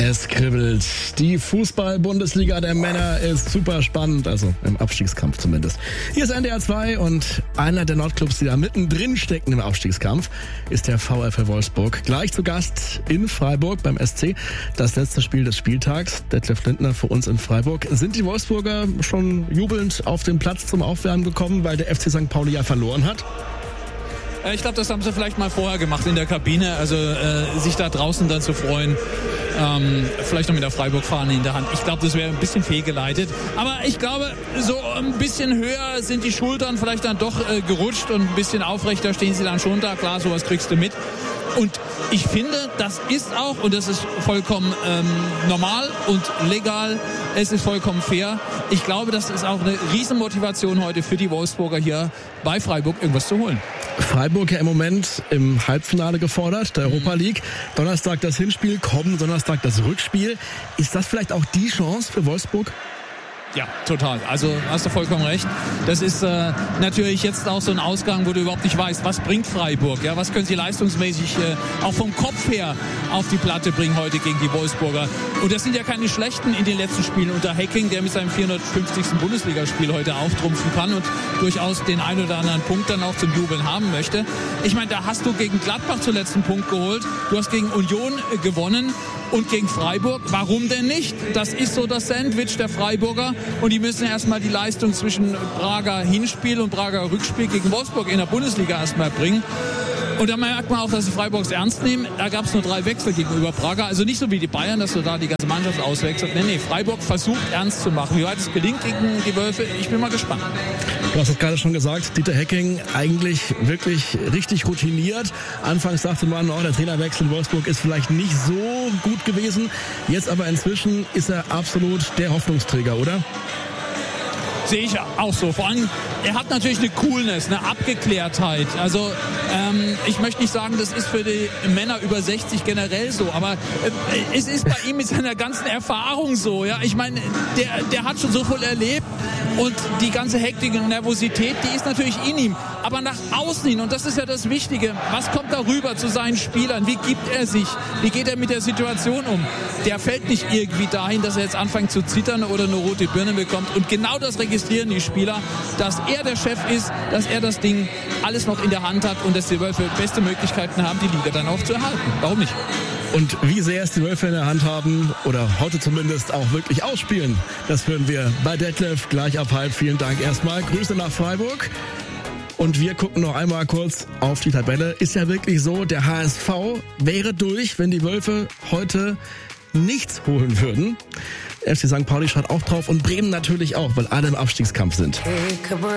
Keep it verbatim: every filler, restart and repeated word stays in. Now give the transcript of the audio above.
Es kribbelt. Die Fußball-Bundesliga der Männer ist super spannend, also im Abstiegskampf zumindest. Hier ist N D R zwei und einer der Nordclubs, die da mittendrin stecken im Abstiegskampf, ist der VfL Wolfsburg. Gleich zu Gast in Freiburg beim S C. Das letzte Spiel des Spieltags. Detlef Lindner für uns in Freiburg. Sind die Wolfsburger schon jubelnd auf den Platz zum Aufwärmen gekommen, weil der F C Sankt Pauli ja verloren hat? Ich glaube, das haben sie vielleicht mal vorher gemacht in der Kabine, also äh, sich da draußen dann zu freuen. Ähm, vielleicht noch mit der Freiburg-Fahne in der Hand. Ich glaube, das wäre ein bisschen fehlgeleitet. Aber ich glaube, so ein bisschen höher sind die Schultern vielleicht dann doch äh, gerutscht und ein bisschen aufrechter stehen sie dann schon da. Klar, sowas kriegst du mit. Und ich finde, das ist auch, und das ist vollkommen ähm, normal und legal, es ist vollkommen fair. Ich glaube, das ist auch eine Riesenmotivation heute für die Wolfsburger hier bei Freiburg irgendwas zu holen. Freiburg ja im Moment im Halbfinale gefordert, der Europa League. Donnerstag das Hinspiel, kommenden Donnerstag das Rückspiel. Ist das vielleicht auch die Chance für Wolfsburg? Ja, total. Also hast du vollkommen recht. Das ist äh, natürlich jetzt auch so ein Ausgang, wo du überhaupt nicht weißt, was bringt Freiburg, ja, was können sie leistungsmäßig äh, auch vom Kopf her auf die Platte bringen heute gegen die Wolfsburger. Und das sind ja keine schlechten in den letzten Spielen unter Hecking, der mit seinem vierhundertfünfzigsten Bundesligaspiel heute auftrumpfen kann und durchaus den einen oder anderen Punkt dann auch zum Jubeln haben möchte. Ich meine, da hast du gegen Gladbach zuletzt einen Punkt geholt, du hast gegen Union äh, gewonnen. Und gegen Freiburg, warum denn nicht? Das ist so das Sandwich der Freiburger. Und die müssen erstmal die Leistung zwischen Prager Hinspiel und Prager Rückspiel gegen Wolfsburg in der Bundesliga erstmal bringen. Und da merkt man auch, dass die Freiburgs ernst nehmen. Da gab es nur drei Wechsel gegenüber Prager. Also nicht so wie die Bayern, dass du da die ganze Mannschaft auswechselt. Nee, nee, Freiburg versucht ernst zu machen. Wie weit es gelingt gegen die Wölfe, ich bin mal gespannt. Du hast es gerade schon gesagt, Dieter Hecking eigentlich wirklich richtig routiniert. Anfangs dachte man, oh, der Trainerwechsel in Wolfsburg ist vielleicht nicht so gut gewesen. Jetzt aber inzwischen ist er absolut der Hoffnungsträger, oder? Sehe ich auch so. Vor allem, er hat natürlich eine Coolness, eine Abgeklärtheit. Also ähm, ich möchte nicht sagen, das ist für die Männer über sechzig generell so, aber äh, es ist bei ihm mit seiner ganzen Erfahrung so. Ja, ich meine, der, der hat schon so viel erlebt und die ganze Hektik und Nervosität, die ist natürlich in ihm. Aber nach außen hin, und das ist ja das Wichtige, was kommt darüber zu seinen Spielern? Wie gibt er sich? Wie geht er mit der Situation um? Der fällt nicht irgendwie dahin, dass er jetzt anfängt zu zittern oder eine rote Birne bekommt. Und genau das registrieren die Spieler, dass er der Chef ist, dass er das Ding alles noch in der Hand hat und dass die Wölfe beste Möglichkeiten haben, die Liga dann auch zu erhalten. Warum nicht? Und wie sehr es die Wölfe in der Hand haben oder heute zumindest auch wirklich ausspielen, das hören wir bei Detlef gleich ab halb. Vielen Dank erstmal. Grüße nach Freiburg. Und wir gucken noch einmal kurz auf die Tabelle. Ist ja wirklich so, der H S V wäre durch, wenn die Wölfe heute nichts holen würden. F C Sankt Pauli schaut auch drauf und Bremen natürlich auch, weil alle im Abstiegskampf sind.